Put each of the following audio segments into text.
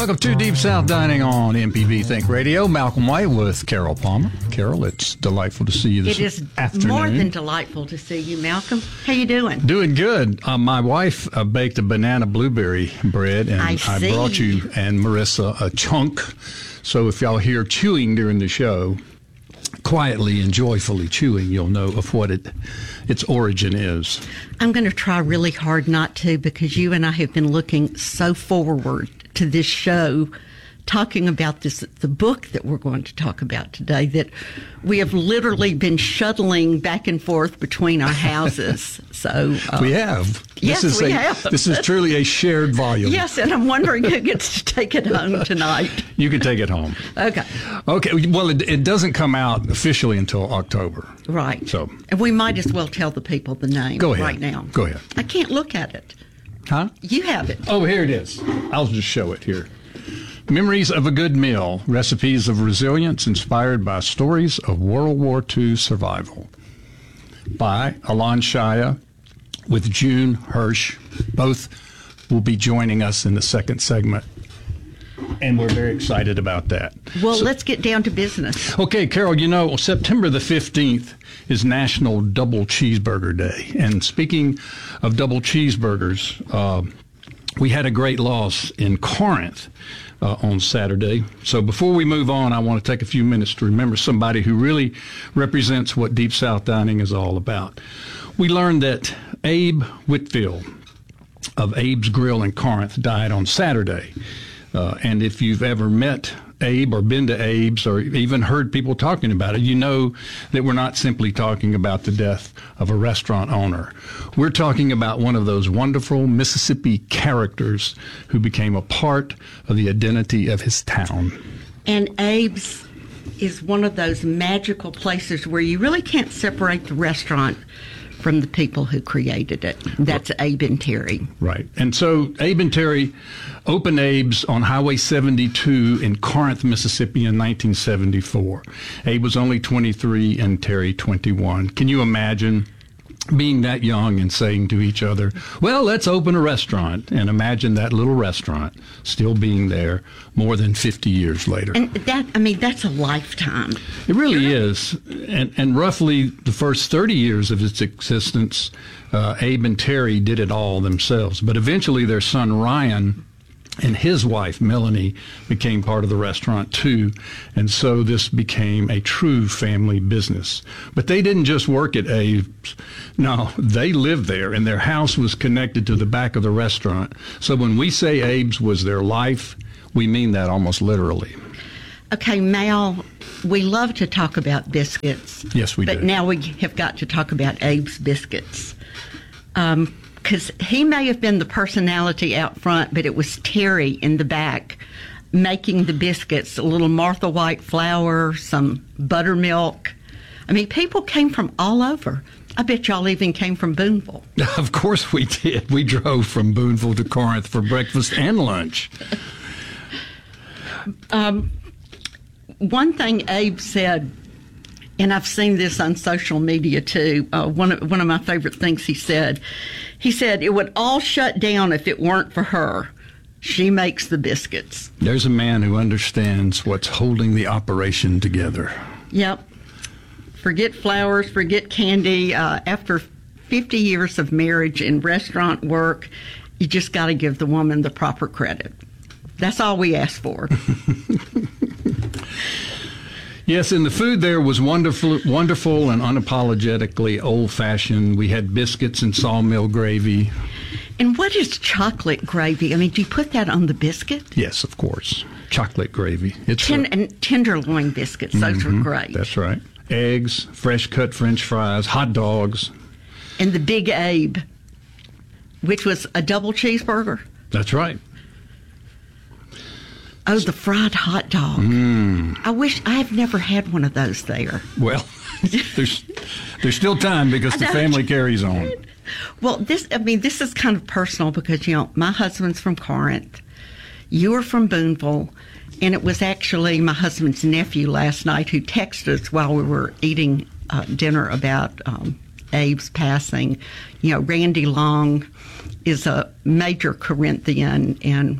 Welcome to Deep South Dining on MPB Think Radio. Malcolm White with Carol Palmer. Carol, it's delightful to see you this afternoon. It is more than delightful to see you, Malcolm. How you doing? Doing good. My wife baked a banana blueberry bread, and I brought you and Marissa a chunk. So if y'all hear chewing during the show, quietly and joyfully chewing, you'll know of what its origin is. I'm going to try really hard not to, because you and I have been looking so forward to this show, talking about the book that we're going to talk about today, that we have literally been shuttling back and forth between our houses. So we have. Yes, we have. This is truly a shared volume. Yes, and I'm wondering who gets to take it home tonight. You can take it home. Okay. Well, it doesn't come out officially until October. Right. So, and we might as well tell the people the name right now. Go ahead. I can't look at it. Huh? You have it. Oh, here it is. I'll just show it here. Memories of a Good Meal, Recipes of Resilience Inspired by Stories of World War II Survival, by Alon Shaya with June Hirsch. Both will be joining us in the second segment, and we're very excited about that. Well, let's get down to business. Okay, Carol, September the 15th is National Double Cheeseburger Day. And speaking of double cheeseburgers, we had a great loss in Corinth on Saturday. So before we move on, I want to take a few minutes to remember somebody who really represents what Deep South Dining is all about. We learned that Abe Whitfield of Abe's Grill in Corinth died on Saturday. And if you've ever met Abe or been to Abe's or even heard people talking about it, you know that we're not simply talking about the death of a restaurant owner. We're talking about one of those wonderful Mississippi characters who became a part of the identity of his town. And Abe's is one of those magical places where you really can't separate the restaurant from the people who created it. That's Abe and Terry. Right. And so Abe and Terry opened Abe's on Highway 72 in Corinth, Mississippi in 1974. Abe was only 23 and Terry 21. Can you imagine being that young and saying to each other, well, let's open a restaurant, and imagine that little restaurant still being there more than 50 years later. And that's a lifetime. It really is. And roughly the first 30 years of its existence, Abe and Terry did it all themselves. But eventually their son Ryan and his wife, Melanie, became part of the restaurant, too. And so this became a true family business. But they didn't just work at Abe's. No, they lived there, and their house was connected to the back of the restaurant. So when we say Abe's was their life, we mean that almost literally. Okay, Mal, we love to talk about biscuits. Yes, we do. But now we have got to talk about Abe's biscuits. Because he may have been the personality out front, but it was Terry in the back making the biscuits, a little Martha White flour, some buttermilk. I mean, people came from all over. I bet y'all even came from Boonville. Of course we did. We drove from Boonville to Corinth for breakfast and lunch. One thing Abe said, and I've seen this on social media too, one of my favorite things he said, it would all shut down if it weren't for her. She makes the biscuits. There's a man who understands what's holding the operation together. Yep. Forget flowers, forget candy. After 50 years of marriage and restaurant work, you just got to give the woman the proper credit. That's all we ask for. Yes, and the food there was wonderful and unapologetically old-fashioned. We had biscuits and sawmill gravy. And what is chocolate gravy? I mean, do you put that on the biscuit? Yes, of course. Chocolate gravy. And tenderloin biscuits. Those are great. That's right. Eggs, fresh-cut French fries, hot dogs. And the Big Abe, which was a double cheeseburger. That's right. Oh, the fried hot dog. I've never had one of those there. Well, there's still time because the family carries on. Well, this is kind of personal because, my husband's from Corinth. You are from Boonville. And it was actually my husband's nephew last night who texted us while we were eating dinner about Abe's passing. Randy Long is a major Corinthian, and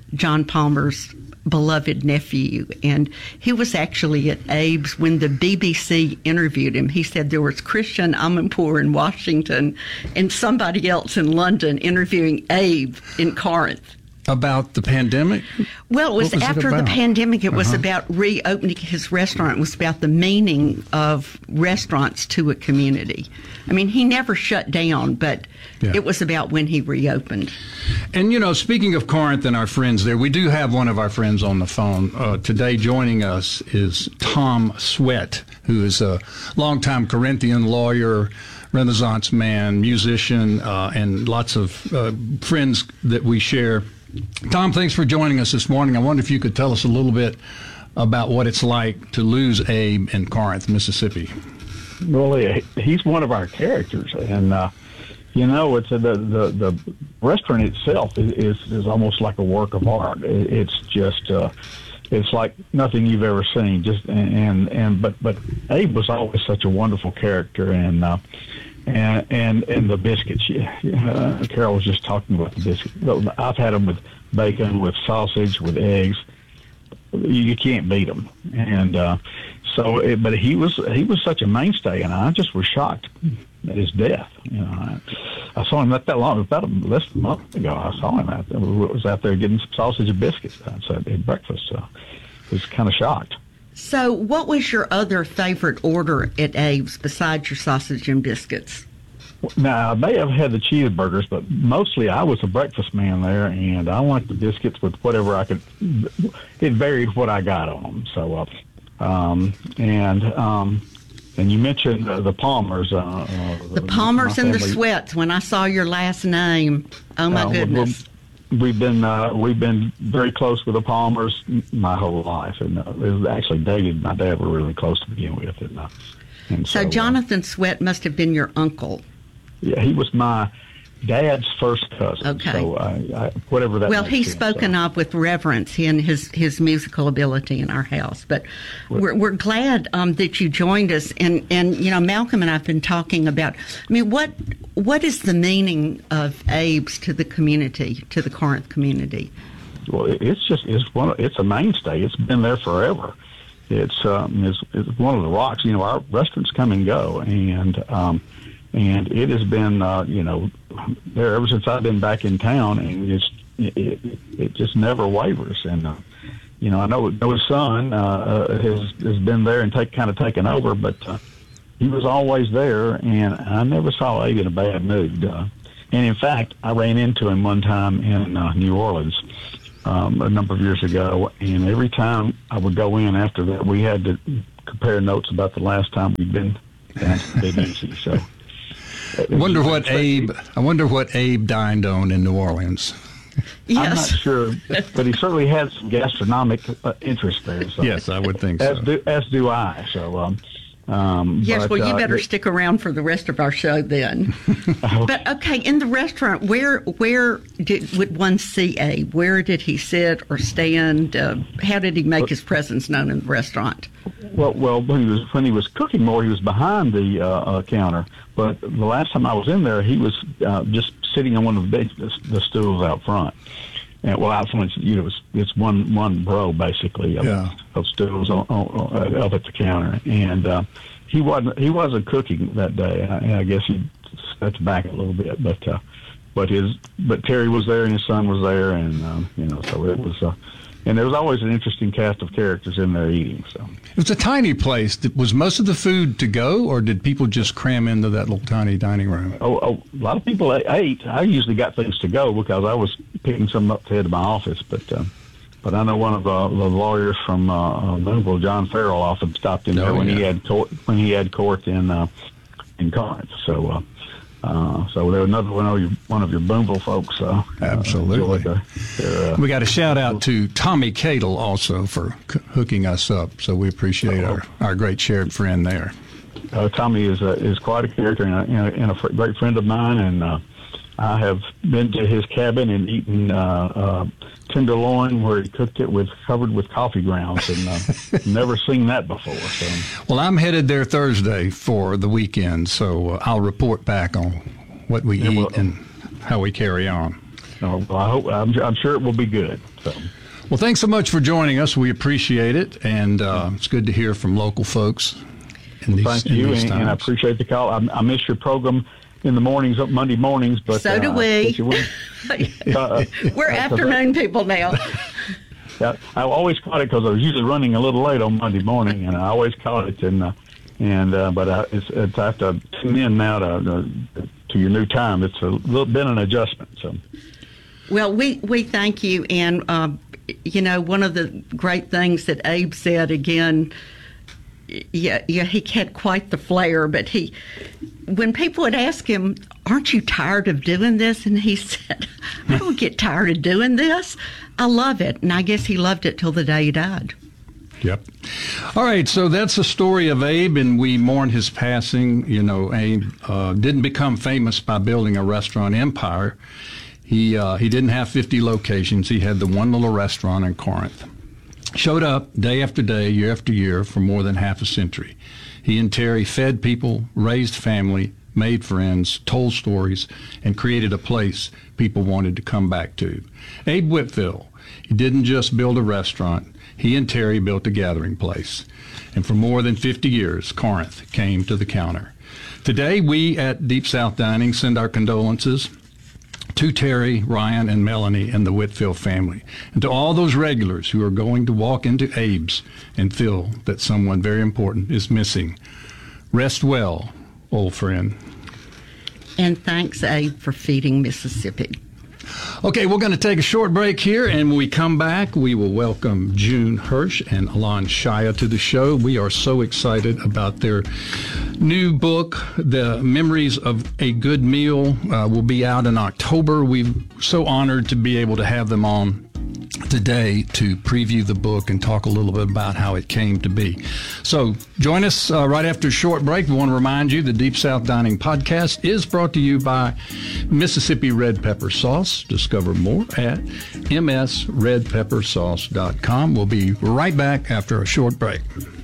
John Palmer's beloved nephew, and he was actually at Abe's when the BBC interviewed him. He said there was Christian Amanpour in Washington and somebody else in London interviewing Abe in Corinth. About the pandemic? Well, it was after the pandemic. It was about reopening his restaurant. It was about the meaning of restaurants to a community. I mean, he never shut down, but it was about when he reopened. And, you know, speaking of Corinth and our friends there, we do have one of our friends on the phone. Today joining us is Tom Sweat, who is a longtime Corinthian lawyer, Renaissance man, musician, and lots of friends that we share. Tom, thanks for joining us this morning. I wonder if you could tell us a little bit about what it's like to lose Abe in Corinth, Mississippi. Well, he's one of our characters, and you know, it's the restaurant itself is almost like a work of art. It's just it's like nothing you've ever seen. But Abe was always such a wonderful character, and the biscuits. Carol was just talking about the biscuits. I've had them with bacon, with sausage, with eggs. You can't beat them. And but he was such a mainstay, and I just was shocked at his death. You know, I saw him not that long, about less than a month ago. I saw him was out there getting some sausage and biscuits at breakfast. So I was kind of shocked. So what was your other favorite order at Abe's besides your sausage and biscuits? Now, I may have had the cheeseburgers, but mostly I was a breakfast man there, and I liked the biscuits with whatever I could. It varied what I got on them. So, and you mentioned the Palmers. The Palmers and the Sweats. When I saw your last name, oh my goodness. We've been very close with the Palmers my whole life, and it was actually David. My dad were really close to begin with, and so Jonathan Sweat must have been your uncle. Yeah, he was my dad's first cousin. Okay. So whatever that. Well, makes he's sense, spoken of with reverence in his musical ability in our house. But we're glad that you joined us. And you know, Malcolm and I have been talking about. I mean, what is the meaning of Abe's to the community, to the Corinth community? Well, it's a mainstay. It's been there forever. It's one of the rocks. You know, our restaurants come and go, and it has been there ever since I've been back in town, and it just never wavers. And you know, I know his son has been there and kind of taken over, but he was always there, and I never saw Abe in a bad mood. And in fact, I ran into him one time in New Orleans a number of years ago, and every time I would go in after that, we had to compare notes about the last time we'd been down to Big Easy. So. I wonder what Abe dined on in New Orleans. Yes. I'm not sure, but he certainly had some gastronomic interest there. So. Yes, I would think so. As do I. So, yes, well, you better stick around for the rest of our show then. But okay, in the restaurant, where would one see Abe? Where did he sit or stand? How did he make his presence known in the restaurant? Well, when he was cooking more, he was behind the counter. But the last time I was in there, he was just sitting on one of the stools out front. And out front, it's one row basically of stools up at the counter, and he wasn't cooking that day. I guess he stepped back a little bit, but Terry was there and his son was there, and so it was. And there was always an interesting cast of characters in there eating. So it was a tiny place. Was most of the food to go, or did people just cram into that little tiny dining room? A lot of people ate. I usually got things to go because I was picking some up to head to my office. But I know one of the lawyers from Louisville, John Farrell, often stopped in there when he had court in Corinth. So. So there was another one of your Boonville folks. Absolutely. We got a shout out to Tommy Cadle also for hooking us up. So we appreciate our great shared friend there. Tommy is quite a character and a great friend of mine, and I have been to his cabin and eaten tenderloin where he cooked it covered with coffee grounds, and never seen that before. So. Well, I'm headed there Thursday for the weekend, so I'll report back on what we eat and how we carry on. Well, I'm sure it will be good. So. Well, thanks so much for joining us. We appreciate it, and it's good to hear from local folks. Thank you, and I appreciate the call. I miss your program in the mornings, Monday mornings, but so do we. We're afternoon people now. Yeah, I always caught it because I was usually running a little late on Monday morning, and I always caught it. But it's I have to tune in now to your new time. It's a little bit an adjustment. So, well, we thank you, and one of the great things that Abe said again. Yeah, he had quite the flair, but when people would ask him, "Aren't you tired of doing this?" and he said, "I don't get tired of doing this. I love it." And I guess he loved it till the day he died. Yep. All right, so that's the story of Abe, and we mourn his passing. Abe didn't become famous by building a restaurant empire. He didn't have 50 locations. He had the one little restaurant in Corinth. Showed up day after day, year after year, for more than half a century. He and Terry fed people, raised family, made friends, told stories, and created a place people wanted to come back to. Abe Whitfield, he didn't just build a restaurant. He and Terry built a gathering place. And for more than 50 years, Corinth came to the counter. Today, we at Deep South Dining send our condolences to Terry, Ryan, and Melanie and the Whitfield family, and to all those regulars who are going to walk into Abe's and feel that someone very important is missing. Rest well, old friend. And thanks, Abe, for feeding Mississippi. Okay, we're going to take a short break here, and when we come back, we will welcome June Hirsch and Alon Shaya to the show. We are so excited about their new book, The Memories of a Good Meal, will be out in October. We're so honored to be able to have them on today to preview the book and talk a little bit about how it came to be. So join us right after a short break. We want to remind you the Deep South Dining podcast is brought to you by Mississippi Red Pepper Sauce. Discover more at msredpeppersauce.com. We'll be right back after a short break.